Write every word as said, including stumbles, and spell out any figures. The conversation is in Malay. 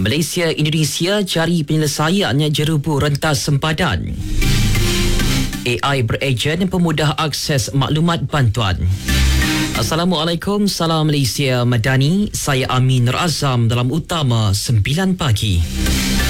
Malaysia Indonesia cari penyelesaian jerubu rentas sempadan. A I berejen pemudah akses maklumat bantuan. Assalamualaikum, salam Malaysia Madani. Saya Amin Nur Azam dalam Utama sembilan pagi.